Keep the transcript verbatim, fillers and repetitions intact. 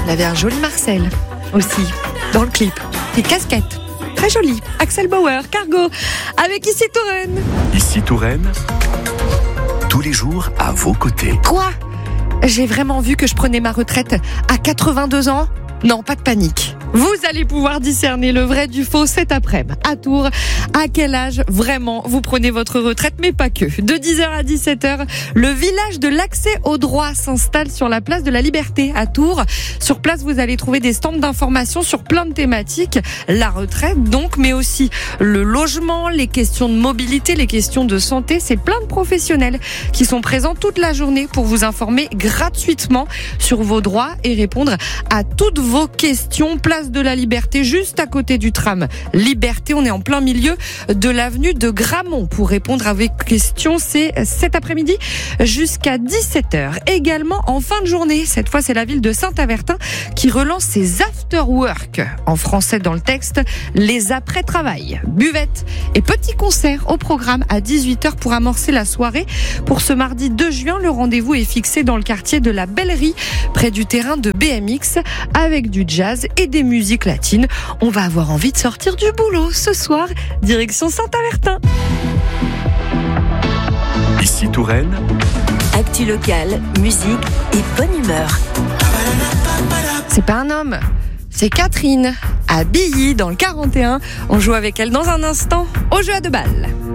Elle avait un joli Marcel aussi, dans le clip. Des casquettes, très jolies. Axel Bauer, Cargo, avec Ici Touraine. Ici Touraine, tous les jours à vos côtés. Quoi ? J'ai vraiment vu que je prenais ma retraite à quatre-vingt-deux ans ? Non, pas de panique. Vous allez pouvoir discerner le vrai du faux cet après-midi à Tours. À quel âge vraiment vous prenez votre retraite, mais pas que. De dix heures à dix-sept heures, le village de l'accès au droit s'installe sur la place de la Liberté à Tours. Sur place, vous allez trouver des stands d'information sur plein de thématiques. La retraite donc, mais aussi le logement, les questions de mobilité, les questions de santé. C'est plein de professionnels qui sont présents toute la journée pour vous informer gratuitement sur vos droits et répondre à toutes vos questions. Place de la Liberté, juste à côté du tram Liberté. On est en plein milieu de l'avenue de Gramont. Pour répondre à vos questions, c'est cet après-midi jusqu'à dix-sept heures. Également en fin de journée, cette fois c'est la ville de Saint-Avertin qui relance ses after-work. En français dans le texte, les après-travail. Buvette et petit concert au programme à dix-huit heures pour amorcer la soirée. Pour ce mardi deux juin, le rendez-vous est fixé dans le quartier de la Bellerie, près du terrain de B M X, avec du jazz et des musique latine. On va avoir envie de sortir du boulot ce soir, direction Saint-Avertin. Ici Touraine, actu locale, musique et bonne humeur. C'est pas un homme, c'est Catherine, à Billy dans le quarante et un. On joue avec elle dans un instant au jeu à deux balles.